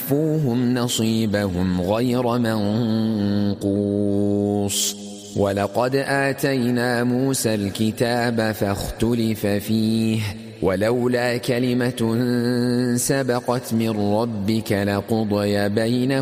وَآتُوهُمْ نَصِيبَهُمْ غَيْرَ مَنقُوصٍ وَلَقَدْ آتَيْنَا مُوسَى الْكِتَابَ فَاخْتُلِفَ فِيهِ وَلَوْلَا كَلِمَةٌ سَبَقَتْ مِنْ رَبِّكَ لَقُضِيَ بَيْنَهُمْ